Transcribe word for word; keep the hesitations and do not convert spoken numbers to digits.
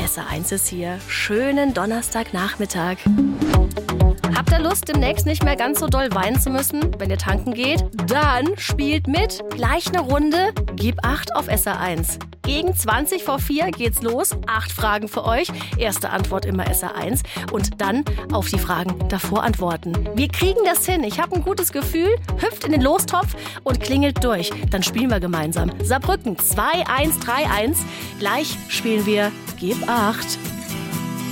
S R eins ist hier. Schönen Donnerstagnachmittag. Habt ihr Lust, demnächst nicht mehr ganz so doll weinen zu müssen, wenn ihr tanken geht? Dann spielt mit. Gleich eine Runde. Gib acht auf S R eins. Gegen zwanzig vor vier geht's los. Acht Fragen für euch. Erste Antwort immer S R eins. Und dann auf die Fragen davor antworten. Wir kriegen das hin. Ich habe ein gutes Gefühl. Hüpft in den Lostopf und klingelt durch. Dann spielen wir gemeinsam. Saarbrücken zwei eins drei eins. Gleich spielen wir Gib acht.